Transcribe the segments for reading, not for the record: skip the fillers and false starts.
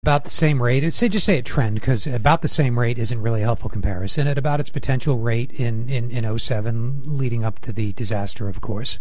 about the same rate. Just say a trend, because about the same rate isn't really a helpful comparison. At about its potential rate in 07, leading up to the disaster, of course.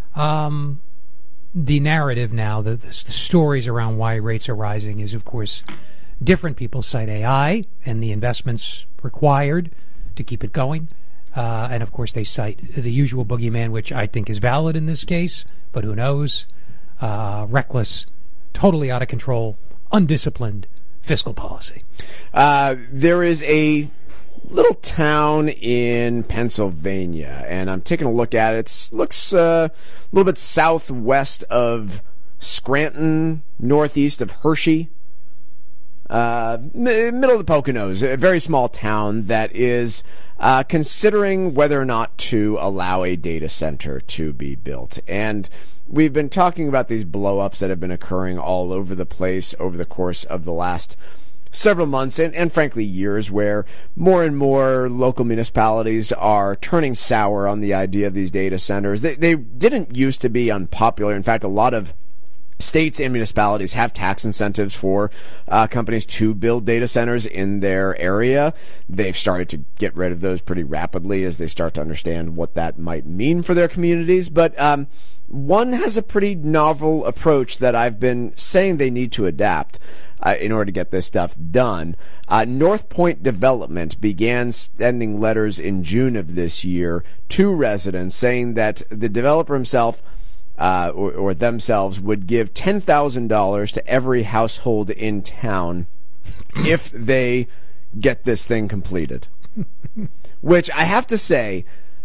The narrative now, the stories around why rates are rising is, of course, different. People cite AI and the investments required to keep it going. And, of course, they cite the usual boogeyman, which I think is valid in this case, but who knows? Reckless, totally out of control, undisciplined fiscal policy. There is a little town in Pennsylvania, and I'm taking a look at it. It looks a little bit southwest of Scranton, northeast of Hershey. Middle of the Poconos, a very small town that is considering whether or not to allow a data center to be built. And we've been talking about these blow-ups that have been occurring all over the place over the course of the last several months and frankly years, where more and more local municipalities are turning sour on the idea of these data centers. They didn't used to be unpopular. In fact, a lot of states and municipalities have tax incentives for companies to build data centers in their area. They've started to get rid of those pretty rapidly as they start to understand what that might mean for their communities. But one has a pretty novel approach that I've been saying they need to adapt in order to get this stuff done. North Point Development began sending letters in June of this year to residents saying that the developer himself or themselves would give $10,000 to every household in town if they get this thing completed. Which I have to say,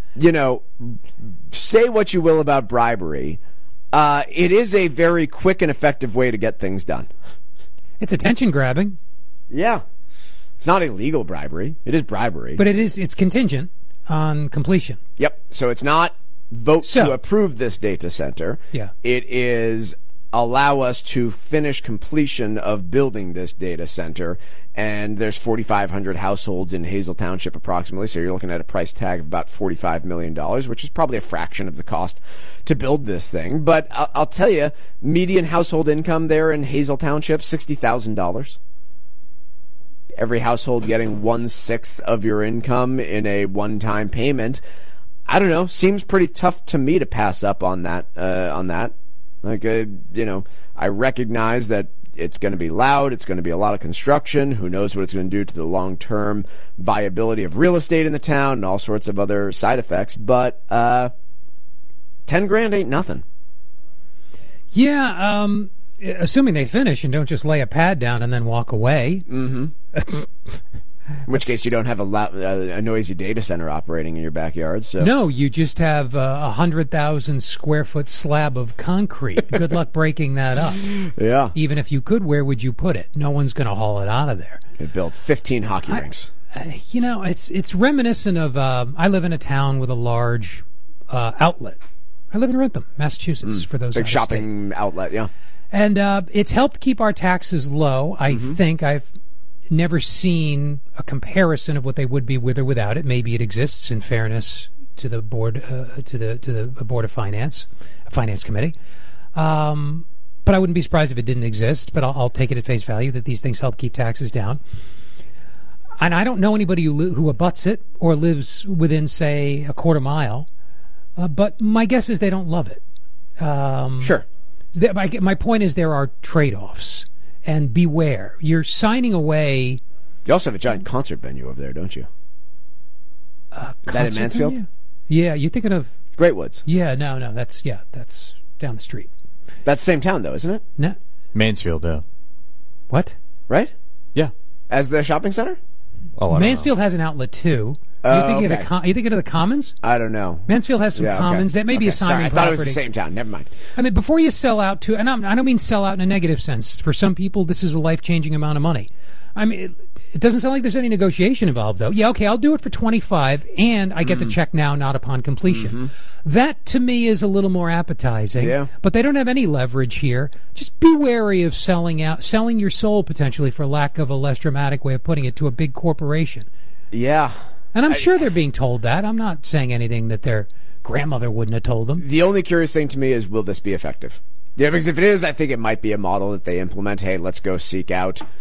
say what you will about bribery, it is a very quick and effective way to get things done. It's attention grabbing. Yeah. It's not illegal bribery. It is bribery. But it's contingent on completion. Yep. So it's not vote to approve this data center. Yeah. It is allow us to finish completion of building this data center. And there's 4,500 households in Hazel Township approximately. So you're looking at a price tag of about $45 million, which is probably a fraction of the cost to build this thing. But I'll tell you, median household income there in Hazel Township, $60,000. Every household getting 1/6 of your income in a one-time payment. I don't know. Seems pretty tough to me to pass up on that. Like, I recognize that it's going to be loud. It's going to be a lot of construction. Who knows what it's going to do to the long-term viability of real estate in the town and all sorts of other side effects. But $10,000 ain't nothing. Yeah, assuming they finish and don't just lay a pad down and then walk away. Mm-hmm. In which case you don't have a noisy data center operating in your backyard. So. No, you just have a 100,000 square foot slab of concrete. Good luck breaking that up. Yeah. Even if you could, where would you put it? No one's going to haul it out of there. They built 15 hockey rinks. It's reminiscent of, I live in a town with a large outlet. I live in Wrentham, Massachusetts, for those big shopping state. Outlet, yeah. And it's helped keep our taxes low. I think I've never seen a comparison of what they would be with or without it. Maybe it exists in fairness to the board, to the Board of Finance Committee. But I wouldn't be surprised if it didn't exist. But I'll take it at face value that these things help keep taxes down. And I don't know anybody who abuts it or lives within, say, a quarter mile. But my guess is they don't love it. Sure. My point is there are trade-offs. And beware. You're signing away. You also have a giant concert venue over there, don't you? Is that in Mansfield? Venue? Yeah, you're thinking of Great Woods. Yeah, no, that's down the street. That's the same town, though, isn't it? No, Mansfield, yeah. What? Right? Yeah. As the shopping center? Oh, Mansfield has an outlet too. You thinking of the Commons? I don't know. Mansfield has some Commons. That may be assignment property. I thought it was the same town. Never mind. I mean, before you sell out to, and I don't mean sell out in a negative sense. For some people, this is a life-changing amount of money. I mean, it doesn't sound like there's any negotiation involved, though. Yeah, okay, I'll do it for $25, and I get the check now, not upon completion. Mm-hmm. That, to me, is a little more appetizing. Yeah. But they don't have any leverage here. Just be wary of selling your soul, potentially, for lack of a less dramatic way of putting it, to a big corporation. Yeah. And I'm sure they're being told that. I'm not saying anything that their grandmother wouldn't have told them. The only curious thing to me is, will this be effective? Yeah, because if it is, I think it might be a model that they implement. Hey, let's go seek out